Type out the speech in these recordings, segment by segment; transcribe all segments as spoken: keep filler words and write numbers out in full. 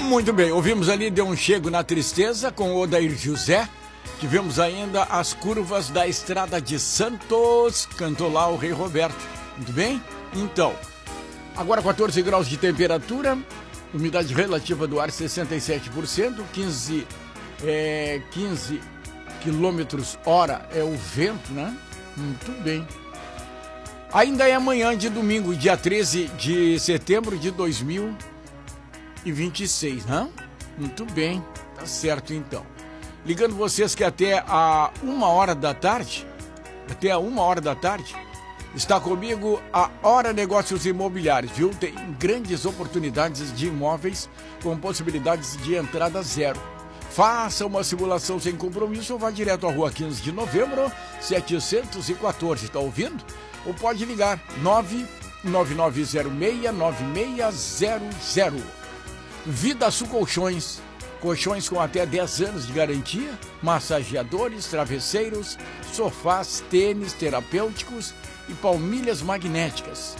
Muito bem, ouvimos ali Deu um Chego na Tristeza com o Odair José. Tivemos ainda As Curvas da Estrada de Santos, cantou lá o Rei Roberto. Muito bem? Então, agora quatorze graus de temperatura, umidade relativa do ar sessenta e sete por cento, quinze, é, quinze quilômetros hora é o vento, né? Muito bem. Ainda é amanhã de domingo, dia treze de setembro de dois mil e vinte e seis, né? Muito bem, tá certo então. Ligando vocês que até a uma hora da tarde, até a uma hora da tarde, está comigo a Hora Negócios Imobiliários, viu? Tem grandes oportunidades de imóveis com possibilidades de entrada zero. Faça uma simulação sem compromisso ou vá direto à rua quinze de novembro, setecentos e quatorze, tá ouvindo? Ou pode ligar nove nove nove zero seis nove seis zero zero. Vida Sul Colchões, colchões com até dez anos de garantia, massageadores, travesseiros, sofás, tênis terapêuticos e palmilhas magnéticas.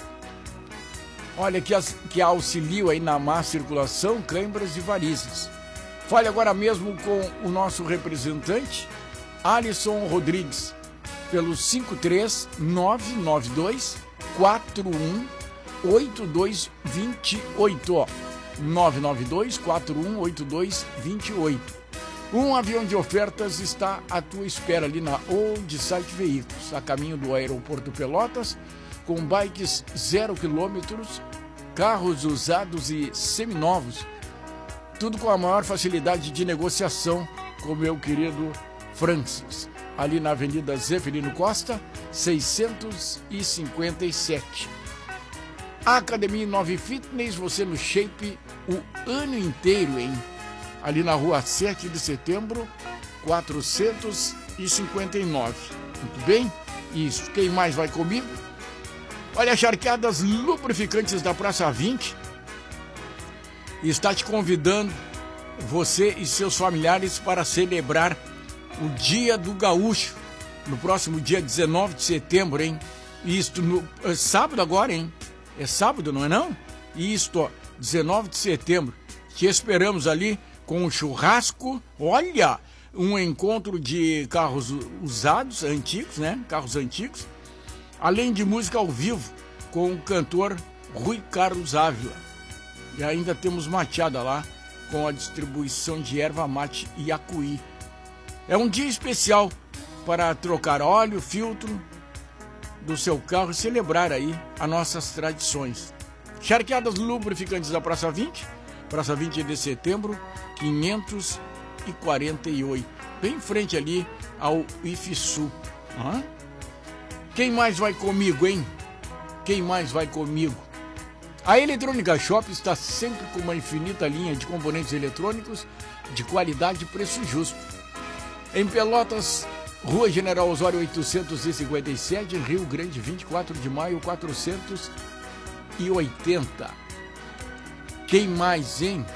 Olha que, as, que auxiliam aí na má circulação, câimbras e varizes. Fale agora mesmo com o nosso representante, Alisson Rodrigues, pelo cinco três nove nove dois quatro um oito dois dois oito. nove nove dois quatro um oito dois dois oito. Um avião de ofertas está à tua espera ali na Old Site Veículos, a caminho do aeroporto Pelotas, com bikes zero quilômetros, carros usados e seminovos, tudo com a maior facilidade de negociação com o meu querido Francis, ali na Avenida Zeferino Costa, seiscentos e cinquenta e sete. Academia nove Fitness, você no shape o ano inteiro, hein? Ali na rua sete de setembro, quatrocentos e cinquenta e nove. Muito bem? Isso. Quem mais vai comigo? Olha, a Charqueadas Lubrificantes da Praça vinte está te convidando, você e seus familiares, para celebrar o Dia do Gaúcho, no próximo dia dezenove de setembro, hein? Isto no é sábado agora, hein? É sábado, não é não? Isto, ó, dezenove de setembro. Te esperamos ali com um churrasco, olha, um encontro de carros usados, antigos, né? Carros antigos, além de música ao vivo com o cantor Rui Carlos Ávila. E ainda temos mateada lá com a distribuição de erva mate e acuí. É um dia especial para trocar óleo, filtro do seu carro e celebrar aí as nossas tradições. Charqueadas Lubrificantes da Praça vinte, Praça vinte de setembro, quinhentos e quarenta e oito, bem em frente ali ao I F S U. Hã? Quem mais vai comigo, hein? Quem mais vai comigo? A Eletrônica Shop está sempre com uma infinita linha de componentes eletrônicos de qualidade e preço justo. Em Pelotas, Rua General Osório oitocentos e cinquenta e sete, Rio Grande, vinte e quatro de maio, quatrocentos e oitenta. Quem mais, hein?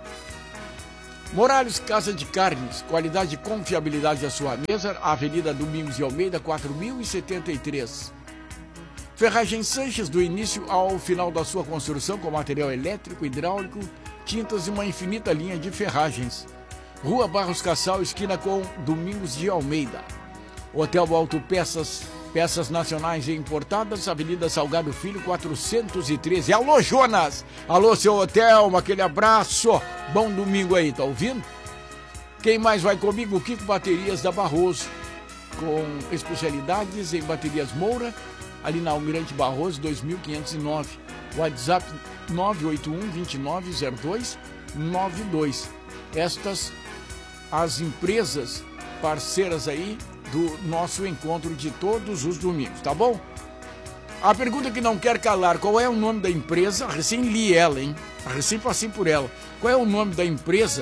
Morales Casa de Carnes, qualidade e confiabilidade à sua mesa, Avenida Domingos de Almeida, quatro mil e setenta e três. Ferragem Sanches, do início ao final da sua construção, com material elétrico, hidráulico, tintas e uma infinita linha de ferragens. Rua Barros Cassal, esquina com Domingos de Almeida. Hotel Autopeças, peças nacionais e importadas, Avenida Salgado Filho, quatrocentos e treze. Alô, Jonas! Alô, seu hotel, aquele abraço! Bom domingo aí, tá ouvindo? Quem mais vai comigo? Kiko Baterias da Barroso, com especialidades em baterias Moura, ali na Almirante Barroso, dois mil quinhentos e nove. WhatsApp nove oito um, dois nove zero dois nove dois. Estas as empresas parceiras aí do nosso encontro de todos os domingos, tá bom? A pergunta que não quer calar: qual é o nome da empresa? Recém li ela, hein? Recém passei por ela. Qual é o nome da empresa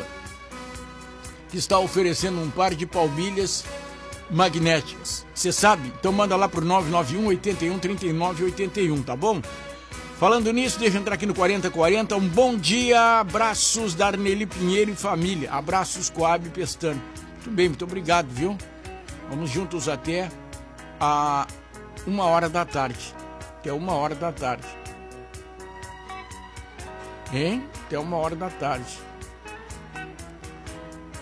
que está oferecendo um par de palmilhas magnéticas? Você sabe? Então manda lá pro nove nove um, oito um, três nove oito um, tá bom? Falando nisso, deixa eu entrar aqui no quarenta quarenta. Um bom dia, abraços da Arneli Pinheiro e família. Abraços Coab Pestano. Muito bem, muito obrigado, viu? Vamos juntos até a uma hora da tarde. Até uma hora da tarde. Hein? Até uma hora da tarde.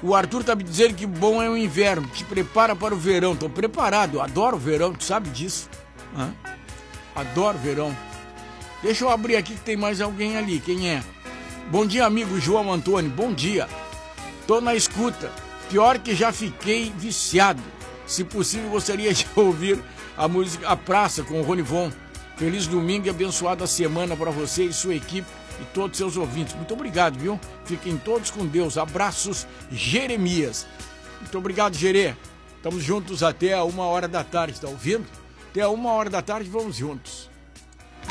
O Arthur tá me dizendo que bom é o inverno, te prepara para o verão. Tô preparado, eu adoro o verão, tu sabe disso. Hã? Adoro verão. Deixa eu abrir aqui que tem mais alguém ali. Quem é? Bom dia, amigo João Antônio. Bom dia. Tô na escuta. Pior que já fiquei viciado. Se possível, gostaria de ouvir a música A Praça com o Ronivon. Feliz domingo e abençoada semana para você e sua equipe e todos seus ouvintes. Muito obrigado, viu? Fiquem todos com Deus. Abraços, Jeremias. Muito obrigado, Gerê. Estamos juntos até a uma hora da tarde, tá ouvindo? Até a uma hora da tarde vamos juntos.